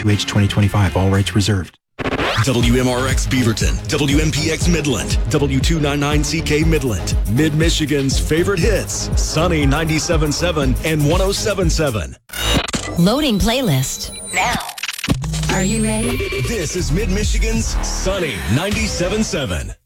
2H 2025. All rights reserved. WMRX Beaverton, WMPX Midland, W299CK Midland, Mid-Michigan's favorite hits, Sunny 97.7 and 107.7. Loading playlist now. Are you ready? This is Mid-Michigan's Sunny 97.7.